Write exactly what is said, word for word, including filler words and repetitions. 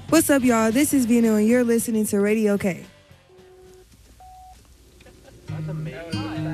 What's up, y'all? This is Vino, and you're listening to Radio K. That's amazing.